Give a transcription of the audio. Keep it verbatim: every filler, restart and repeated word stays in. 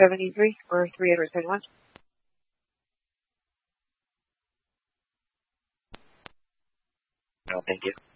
seventy-three or three hundred seventy-one. No, thank you.